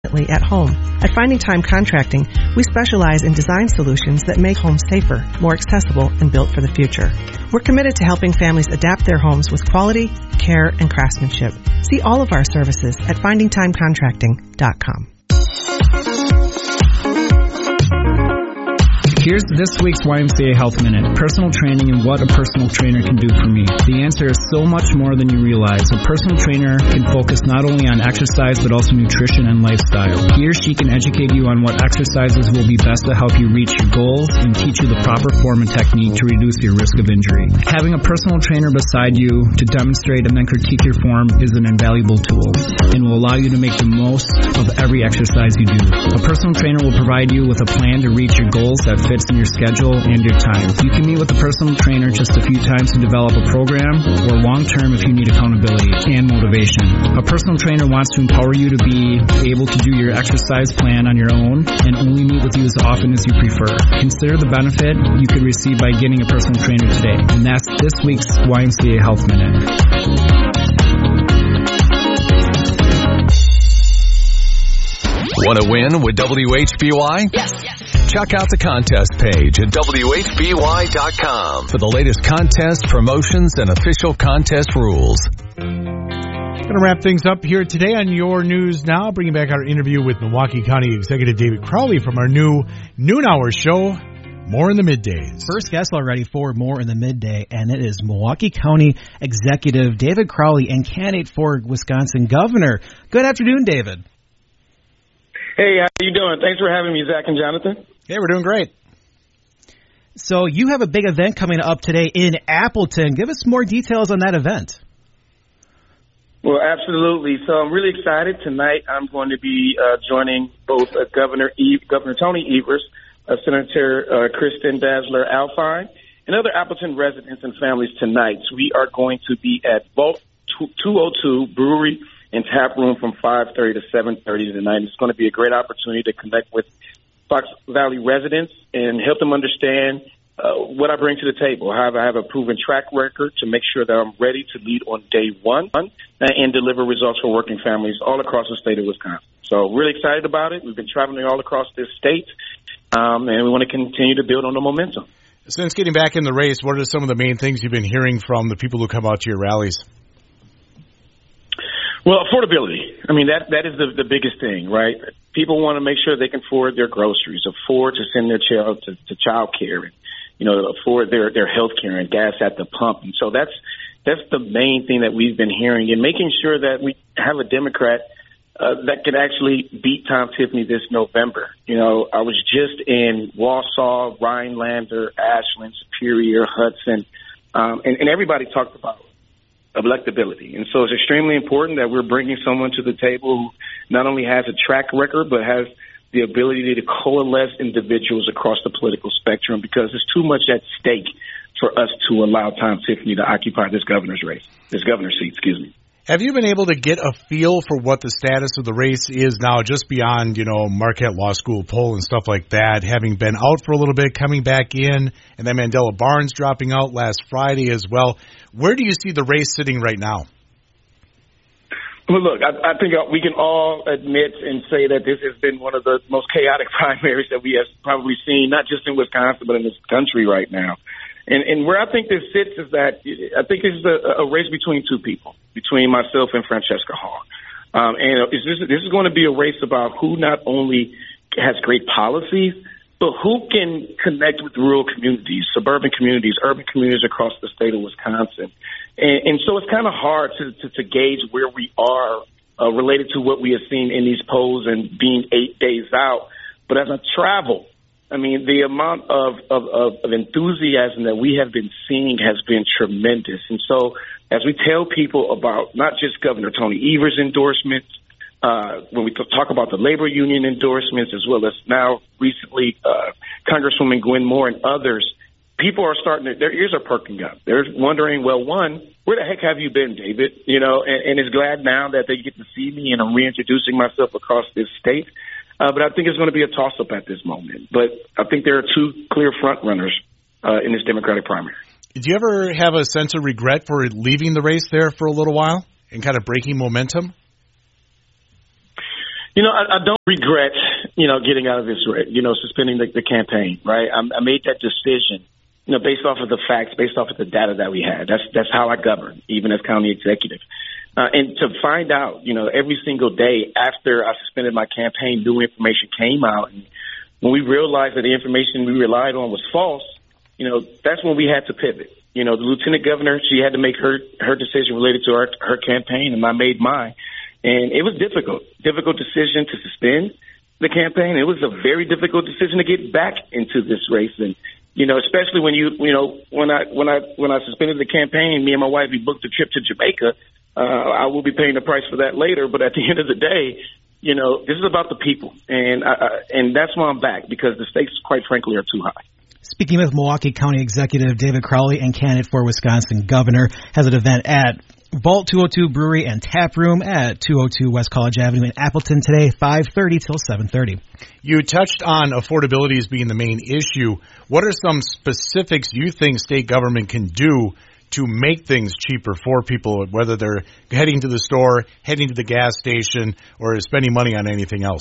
at home. At Finding Time Contracting, we specialize in design solutions that make homes safer, more accessible, and built for the future. We're committed to helping families adapt their homes with quality, care, and craftsmanship. See all of our services at findingtimecontracting.com. Here's this week's YMCA Health Minute, personal training and what a personal trainer can do for me. The answer is so much more than you realize. A personal trainer can focus not only on exercise but also nutrition and lifestyle. He or she can educate you on what exercises will be best to help you reach your goals and teach you the proper form and technique to reduce your risk of injury. Having a personal trainer beside you to demonstrate and then critique your form is an invaluable tool and will allow you to make the most of every exercise you do. A personal trainer will provide you with a plan to reach your goals that fits in your schedule and your time. You can meet with a personal trainer just a few times to develop a program or long-term if you need accountability and motivation. A personal trainer wants to empower you to be able to do your exercise plan on your own and only meet with you as often as you prefer. Consider the benefit you could receive by getting a personal trainer today. And that's this week's YMCA Health Minute. Want to win with WHBY? Yes. Check out the contest page at WHBY.com for the latest contests, promotions, and official contest rules. Going to wrap things up here today on Your News Now, bringing back our interview with Milwaukee County Executive David Crowley from our new noon hour show, More in the Middays. First guest already for More in the Midday, and it is Milwaukee County Executive David Crowley and candidate for Wisconsin Governor. Good afternoon, David. Hey, how you doing? Thanks for having me, Zach and Jonathan. Hey, we're doing great. So you have a big event coming up today in Appleton. Give us more details on that event. Well, absolutely. So I'm really excited. Tonight I'm going to be joining both Governor Tony Evers, Senator Kristen Dazzler-Alfine, and other Appleton residents and families tonight. So we are going to be at Vault 202 Brewery and Tap Room from 5:30 to 7:30 tonight. It's going to be a great opportunity to connect with Fox Valley residents and help them understand what I bring to the table. I have a proven track record to make sure that I'm ready to lead on day one and deliver results for working families all across the state of Wisconsin. So really excited about it. We've been traveling all across this state, and we want to continue to build on the momentum. Since getting back in the race, what are some of the main things you've been hearing from the people who come out to your rallies? Well, affordability. I mean, that is the biggest thing, right? People want to make sure they can afford their groceries, afford to send their child to child care, and, afford their health care and gas at the pump. And so that's the main thing that we've been hearing, and making sure that we have a Democrat that could actually beat Tom Tiffany this November. I was just in Wausau, Rhinelander, Ashland, Superior, Hudson, and everybody talked about electability. And so it's extremely important that we're bringing someone to the table who not only has a track record, but has the ability to coalesce individuals across the political spectrum, because there's too much at stake for us to allow Tom Tiffany to occupy this governor's seat, excuse me. Have you been able to get a feel for what the status of the race is now, just beyond, Marquette Law School poll and stuff like that, having been out for a little bit, coming back in, and then Mandela Barnes dropping out last Friday as well? Where do you see the race sitting right now? Well, look, I think we can all admit and say that this has been one of the most chaotic primaries that we have probably seen, not just in Wisconsin, but in this country right now. And where I think this sits is that I think this is a race between two people, between myself and Francesca Hall. And this is going to be a race about who not only has great policies, but who can connect with rural communities, suburban communities, urban communities across the state of Wisconsin. And so it's kind of hard to gauge where we are related to what we have seen in these polls and being 8 days out. But as I travel, I mean, the amount of enthusiasm that we have been seeing has been tremendous. And so as we tell people about not just Governor Tony Evers' endorsements, when we talk about the labor union endorsements, as well as now recently Congresswoman Gwen Moore and others, people are their ears are perking up. They're wondering, well, one, where the heck have you been, David? And is glad now that they get to see me and I'm reintroducing myself across this state. But I think it's going to be a toss-up at this moment. But I think there are two clear front runners in this Democratic primary. Did you ever have a sense of regret for leaving the race there for a little while and kind of breaking momentum? I don't regret, getting out of this, suspending the campaign, right? I made that decision, based off of the facts, based off of the data that we had. That's how I govern, even as county executive. And to find out, every single day after I suspended my campaign, new information came out. And when we realized that the information we relied on was false, that's when we had to pivot. The lieutenant governor, she had to make her decision related to her campaign, and I made mine. And it was difficult decision to suspend the campaign. It was a very difficult decision to get back into this race. And, especially when when I suspended the campaign, me and my wife, we booked a trip to Jamaica. I will be paying the price for that later. But at the end of the day, this is about the people. And that's why I'm back, because the stakes, quite frankly, are too high. Speaking with Milwaukee County Executive David Crowley and candidate for Wisconsin Governor, has an event at Vault 202 Brewery and Tap Room at 202 West College Avenue in Appleton today, 5:30 till 7:30. You touched on affordability as being the main issue. What are some specifics you think state government can do to make things cheaper for people, whether they're heading to the store, heading to the gas station, or spending money on anything else?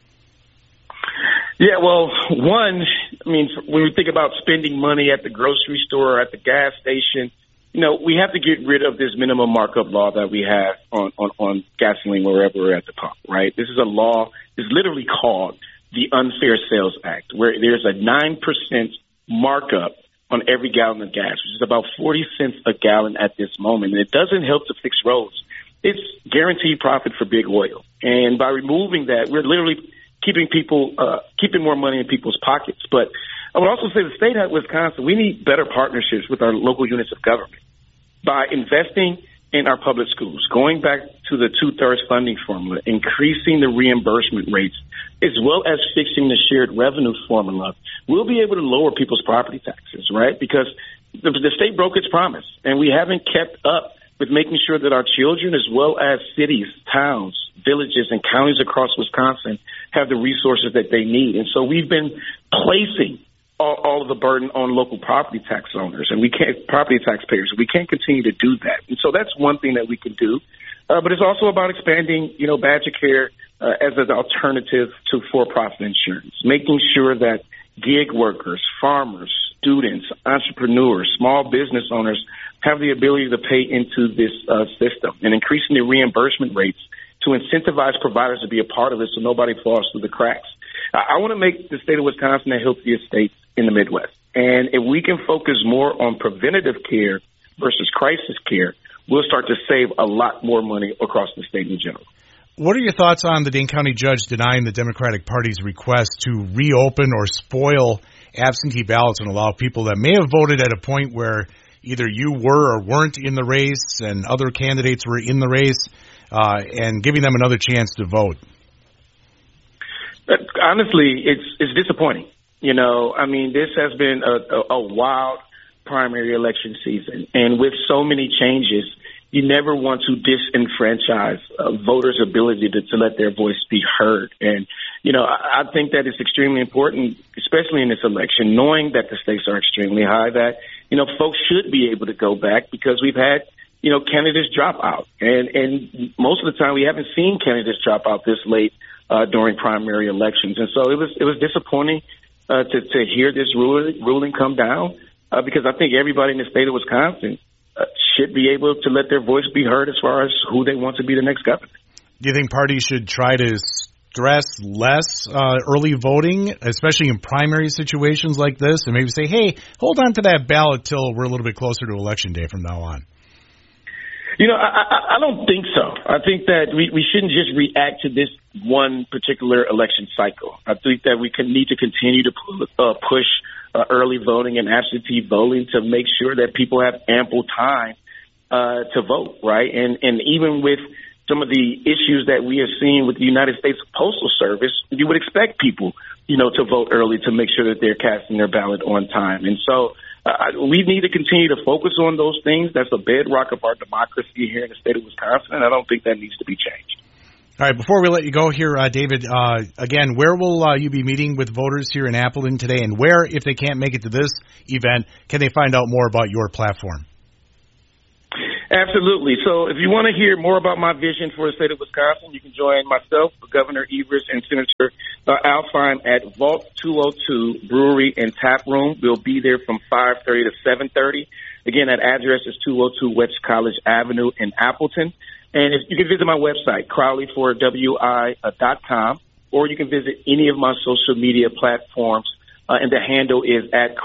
Yeah, well, one, when we think about spending money at the grocery store or at the gas station, we have to get rid of this minimum markup law that we have on gasoline wherever we're at the pump, right? This is a law, it's literally called the Unfair Sales Act, where there's a 9% markup on every gallon of gas, which is about 40 cents a gallon at this moment. And it doesn't help to fix roads. It's guaranteed profit for big oil. And by removing that, we're literally keeping more money in people's pockets. But I would also say the state of Wisconsin, we need better partnerships with our local units of government by investing in our public schools, going back to the 2/3 funding formula, increasing the reimbursement rates, as well as fixing the shared revenue formula. We'll be able to lower people's property taxes, right? Because the state broke its promise, and we haven't kept up with making sure that our children, as well as cities, towns, villages, and counties across Wisconsin have the resources that they need. And so we've been placing all of the burden on local property tax owners and property taxpayers. We can't continue to do that. And so that's one thing that we can do. But it's also about expanding, Badger Care as an alternative to for-profit insurance, making sure that gig workers, farmers, students, entrepreneurs, small business owners have the ability to pay into this system, and increasing the reimbursement rates to incentivize providers to be a part of it so nobody falls through the cracks. I want to make the state of Wisconsin the healthiest state in the Midwest. And if we can focus more on preventative care versus crisis care, we'll start to save a lot more money across the state in general. What are your thoughts on the Dane County judge denying the Democratic Party's request to reopen or spoil absentee ballots and allow people that may have voted at a point where either you were or weren't in the race and other candidates were in the race, and giving them another chance to vote? Honestly, it's disappointing. This has been a wild primary election season, and with so many changes, you never want to disenfranchise voters' ability to let their voice be heard. And, I think that it's extremely important, especially in this election, knowing that the stakes are extremely high, that, folks should be able to go back, because we've had, candidates drop out. And most of the time we haven't seen candidates drop out this late during primary elections. And so it was disappointing to hear this ruling come down, because I think everybody in the state of Wisconsin should be able to let their voice be heard as far as who they want to be the next governor. Do you think parties should try to stress less early voting, especially in primary situations like this, and maybe say, hey, hold on to that ballot till we're a little bit closer to Election Day from now on? I don't think so. I think that we shouldn't just react to this one particular election cycle. I think that we need to continue to push early voting and absentee voting to make sure that people have ample time to vote, right? And even with some of the issues that we have seen with the United States Postal Service, you would expect people, to vote early to make sure that they're casting their ballot on time. And so we need to continue to focus on those things. That's a bedrock of our democracy here in the state of Wisconsin, and I don't think that needs to be changed. All right, before we let you go here, David, again, where will you be meeting with voters here in Appleton today, and where, if they can't make it to this event, can they find out more about your platform? Absolutely. So if you want to hear more about my vision for the state of Wisconsin, you can join myself, Governor Evers, and Senator Al Fine at Vault 202 Brewery and Tap Room. We'll be there from 5:30 to 7:30. Again, that address is 202 West College Avenue in Appleton. And you can visit my website, crowley4wi.com, or you can visit any of my social media platforms, and the handle is at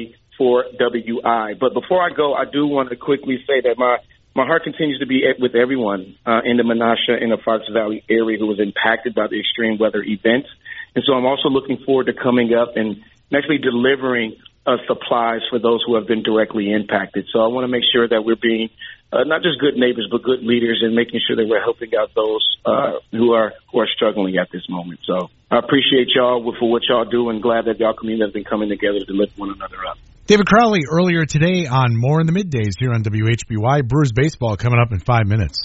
crowley4wi. But before I go, I do want to quickly say that my heart continues to be with everyone in the Menasha and the Fox Valley area who was impacted by the extreme weather events. And so I'm also looking forward to coming up and actually delivering supplies for those who have been directly impacted. So I want to make sure that we're being not just good neighbors, but good leaders, and making sure that we're helping out those who are struggling at this moment. So I appreciate y'all for what y'all do, and glad that y'all community has been coming together to lift one another up. David Crowley earlier today on More in the Middays here on WHBY. Brewers baseball coming up in 5 minutes.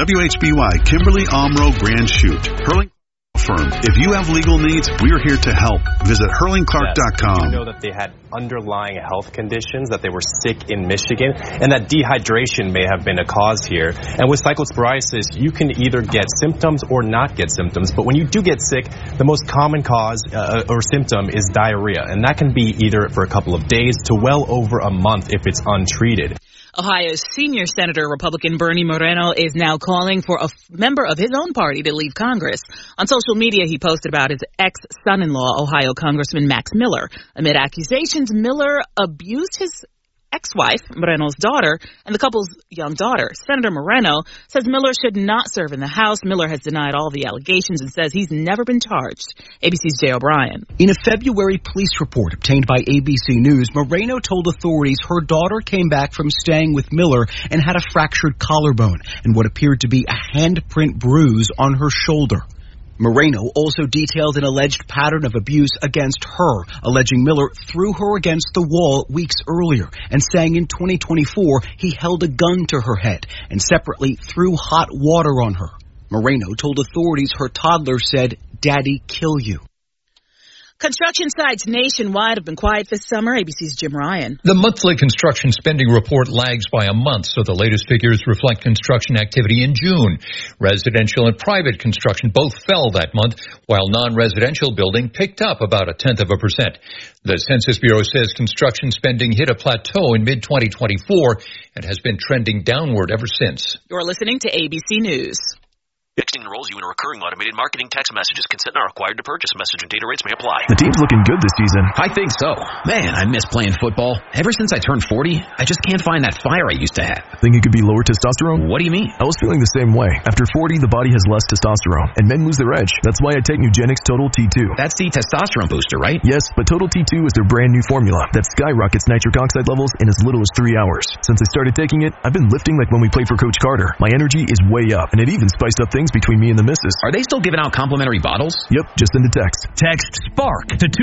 WHBY, Kimberly Omro Grand Chute. Hurling Firm. If you have legal needs, we're here to help. Visit hurlingclark.com. We know that they had underlying health conditions, that they were sick in Michigan, and that dehydration may have been a cause here. And with cyclosporiasis, you can either get symptoms or not get symptoms. But when you do get sick, the most common cause or symptom is diarrhea. And that can be either for a couple of days to well over a month if it's untreated. Ohio's senior Senator Republican Bernie Moreno is now calling for a member of his own party to leave Congress. On social media, he posted about his ex-son-in-law, Ohio Congressman Max Miller. Amid accusations, Miller abused his ex-wife, Moreno's daughter, and the couple's young daughter. Senator Moreno says Miller should not serve in the House. Miller has denied all the allegations and says he's never been charged. ABC's Jay O'Brien. In a February police report obtained by ABC News, Moreno told authorities her daughter came back from staying with Miller and had a fractured collarbone and what appeared to be a handprint bruise on her shoulder. Moreno also detailed an alleged pattern of abuse against her, alleging Miller threw her against the wall weeks earlier and saying in 2024 he held a gun to her head and separately threw hot water on her. Moreno told authorities her toddler said, "Daddy, kill you." Construction sites nationwide have been quiet this summer. ABC's Jim Ryan. The monthly construction spending report lags by a month, so the latest figures reflect construction activity in June. Residential and private construction both fell that month, while non-residential building picked up about 0.1%. The Census Bureau says construction spending hit a plateau in mid-2024 and has been trending downward ever since. You're listening to ABC News. Texting enrolls you in a recurring automated marketing text messages. Consent not required to purchase. Message and data rates may apply. The team's looking good this season. I think so. Man, I miss playing football. Ever since I turned 40, I just can't find that fire I used to have. Think it could be lower testosterone? What do you mean? I was feeling the same way. After 40, the body has less testosterone, and men lose their edge. That's why I take Nugenix Total T2. That's the testosterone booster, right? Yes, but Total T2 is their brand new formula that skyrockets nitric oxide levels in as little as 3 hours. Since I started taking it, I've been lifting like when we played for Coach Carter. My energy is way up, and it even spiced up things between me and the missus. Are they still giving out complimentary bottles? Yep, just in the text. Text SPARK to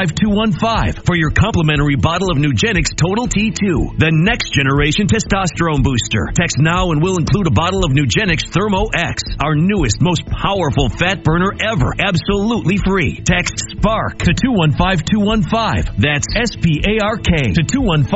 215-215 for your complimentary bottle of Nugenix Total T2, the next generation testosterone booster. Text now and we'll include a bottle of Nugenix Thermo X, our newest, most powerful fat burner ever, absolutely free. Text SPARK to 215-215. That's SPARK to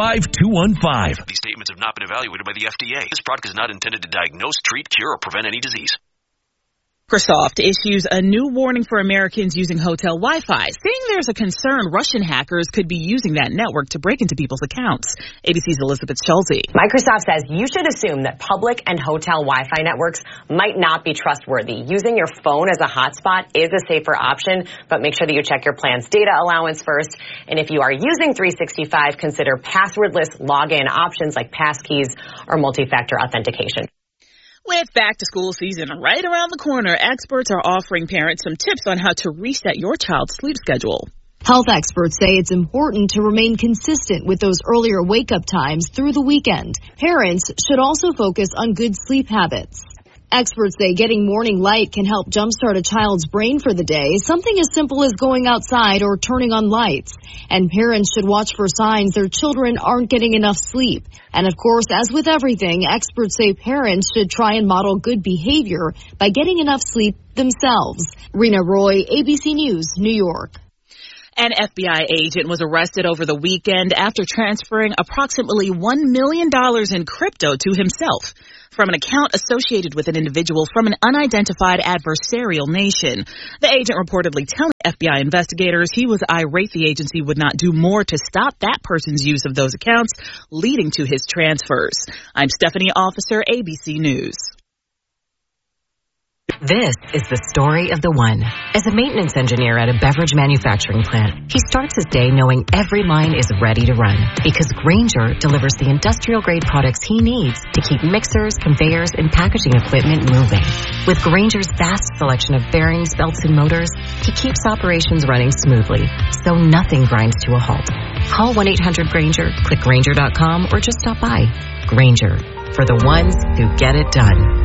215-215. These statements have not been evaluated by the FDA. This product is not intended to diagnose, treat, cure, or prevent any disease. Microsoft issues a new warning for Americans using hotel Wi-Fi, saying there's a concern Russian hackers could be using that network to break into people's accounts. ABC's Elizabeth Schulte. Microsoft says you should assume that public and hotel Wi-Fi networks might not be trustworthy. Using your phone as a hotspot is a safer option, but make sure that you check your plan's data allowance first. And if you are using 365, consider passwordless login options like passkeys or multi-factor authentication. With back-to-school season right around the corner, experts are offering parents some tips on how to reset your child's sleep schedule. Health experts say it's important to remain consistent with those earlier wake-up times through the weekend. Parents should also focus on good sleep habits. Experts say getting morning light can help jumpstart a child's brain for the day, something as simple as going outside or turning on lights. And parents should watch for signs their children aren't getting enough sleep. And of course, as with everything, experts say parents should try and model good behavior by getting enough sleep themselves. Rena Roy, ABC News, New York. An FBI agent was arrested over the weekend after transferring approximately $1 million in crypto to himself from an account associated with an individual from an unidentified adversarial nation. The agent reportedly telling FBI investigators he was irate the agency would not do more to stop that person's use of those accounts, leading to his transfers. I'm Stephanie Officer, ABC News. This is the story of the one. As a maintenance engineer at a beverage manufacturing plant, he starts his day knowing every line is ready to run because Grainger delivers the industrial-grade products he needs to keep mixers, conveyors, and packaging equipment moving. With Grainger's vast selection of bearings, belts, and motors, he keeps operations running smoothly, so nothing grinds to a halt. Call 1-800-GRAINGER, click Grainger.com, or just stop by. Grainger, for the ones who get it done.